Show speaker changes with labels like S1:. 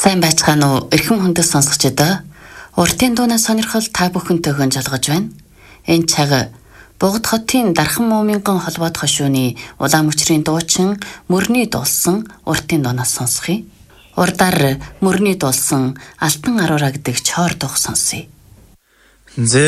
S1: Сайн байцгаана уу? Эрхэм хүндэс сонсогчдоо. Уртын дуунаас сонирхол та бүхэнтэйгэн жалгаж байна. Энэ цаг Богд хотын Дархан Мууминган холбоод хошууны улаан мөчрийн дуучин мөрний дуулсан уртын дуунаас сонсхий. Урдаар мөрний дуулсан Алтан аруураа гэдэг чоор дууг сонсъё.